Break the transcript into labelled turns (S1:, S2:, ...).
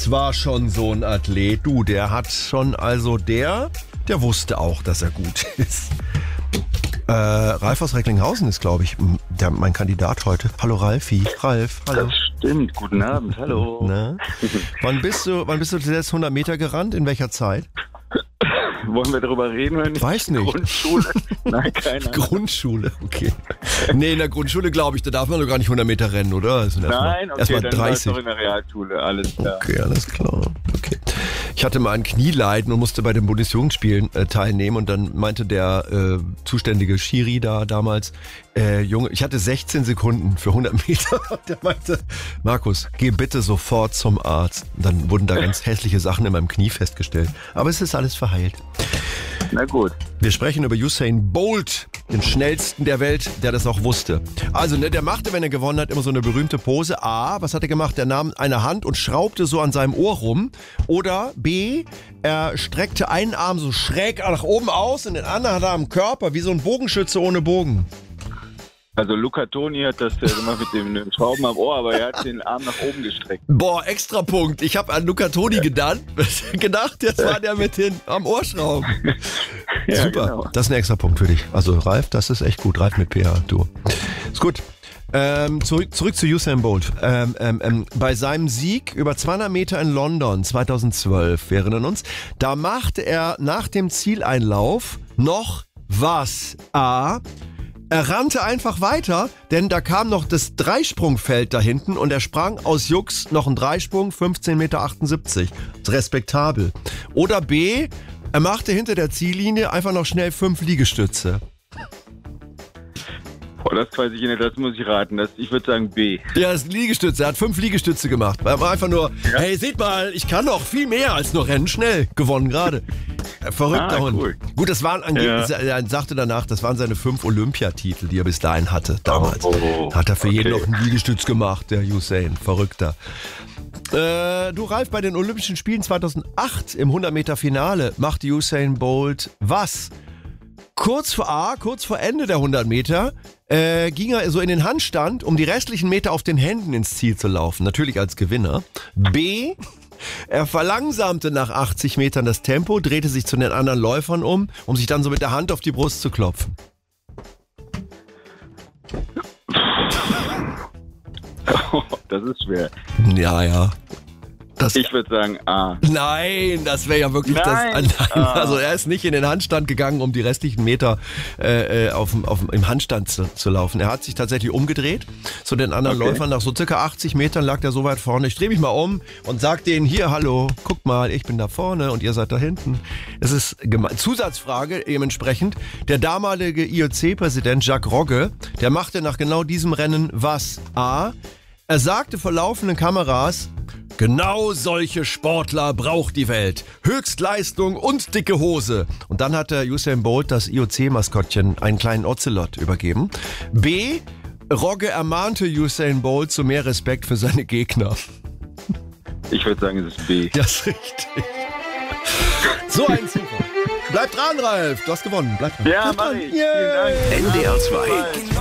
S1: Das war schon so ein Athlet. Du, der hat schon, also der wusste auch, dass er gut ist. Ralf aus Recklinghausen ist, glaube ich, mein Kandidat heute. Hallo Ralfi. Ralf, hallo.
S2: Das stimmt. Guten Abend, hallo.
S1: Na? Wann bist du zuletzt 100 Meter gerannt? In welcher Zeit?
S2: Wollen wir darüber reden oder nicht?
S1: Weiß nicht.
S2: Grundschule? Nein, keine Ahnung.
S1: Grundschule, okay. Nee, in der Grundschule, glaube ich, da darf man doch gar nicht 100 Meter rennen, oder? Also
S2: Nein, okay,
S1: erst mal
S2: dann
S1: 30.
S2: war es doch in der Realschule, alles klar.
S1: Okay, alles klar. Okay. Ich hatte mal ein Knieleiden und musste bei den Bundesjugendspielen teilnehmen und dann meinte der zuständige Schiri da damals, Junge, ich hatte 16 Sekunden für 100 Meter. Der meinte, Markus, geh bitte sofort zum Arzt. Und dann wurden da ganz hässliche Sachen in meinem Knie festgestellt. Aber es ist alles verheilt.
S2: Na gut.
S1: Wir sprechen über Usain Bolt, den schnellsten der Welt, der das auch wusste. Also, der machte, wenn er gewonnen hat, immer so eine berühmte Pose. A, was hat er gemacht? Er nahm eine Hand und schraubte so an seinem Ohr rum. Oder B, er streckte einen Arm so schräg nach oben aus und den anderen hat er am Körper, wie so ein Bogenschütze ohne Bogen.
S2: Also Luca Toni hat das gemacht mit dem Schrauben am Ohr, aber er hat den Arm nach oben gestreckt.
S1: Boah, Extrapunkt. Ich habe an Luca Toni gedacht, jetzt war der mit den am Ohrschrauben.
S2: Ja,
S1: super,
S2: genau.
S1: Das ist ein Extrapunkt für dich. Also Ralf, das ist echt gut. Ralf mit PH, du. Ist gut. Zurück zu Usain Bolt. Bei seinem Sieg über 200 Meter in London 2012, wir erinnern uns, da machte er nach dem Zieleinlauf noch was? A, er rannte einfach weiter, denn da kam noch das Dreisprungfeld da hinten und er sprang aus Jux noch einen Dreisprung, 15,78 Meter. Ist respektabel. Oder B, er machte hinter der Ziellinie einfach noch schnell 5 Liegestütze.
S2: Boah, das weiß ich nicht, das muss ich raten. Ich würde sagen B.
S1: Ja, das ist ein Liegestütze. Er hat 5 Liegestütze gemacht. Er war einfach nur, hey, seht mal, ich kann noch viel mehr als nur rennen. Schnell gewonnen gerade. Verrückter Hund. Cool. Gut, das waren angeblich, er sagte danach, das waren seine 5 Olympiatitel, die er bis dahin hatte. Damals hat er für jeden noch einen Liegestütz gemacht, der Usain. Verrückter. Du, Ralf, bei den Olympischen Spielen 2008 im 100-Meter-Finale machte Usain Bolt was? Kurz vor Ende der 100 Meter ging er so in den Handstand, um die restlichen Meter auf den Händen ins Ziel zu laufen. Natürlich als Gewinner. B, er verlangsamte nach 80 Metern das Tempo, drehte sich zu den anderen Läufern um sich dann so mit der Hand auf die Brust zu klopfen.
S2: Das ist schwer.
S1: Ja.
S2: Ich würde sagen A.
S1: Nein, das wäre ja wirklich Also er ist nicht in den Handstand gegangen, um die restlichen Meter im Handstand zu laufen. Er hat sich tatsächlich umgedreht zu den anderen Läufern. Nach so circa 80 Metern lag er so weit vorne. Ich drehe mich mal um und sag denen, hier, hallo, guck mal, ich bin da vorne und ihr seid da hinten. Es ist gemein. Zusatzfrage dementsprechend. Der damalige IOC-Präsident Jacques Rogge, der machte nach genau diesem Rennen was? A, er sagte vor laufenden Kameras, genau solche Sportler braucht die Welt. Höchstleistung und dicke Hose. Und dann hat der Usain Bolt das IOC-Maskottchen einen kleinen Ocelot übergeben. B, Rogge ermahnte Usain Bolt zu mehr Respekt für seine Gegner.
S2: Ich würde sagen, es ist B.
S1: Das ist richtig. So ein Zufall. Bleib dran, Ralf. Du hast gewonnen. Bleib dran.
S2: Ja, mach ich. Vielen Dank.
S3: NDR 2.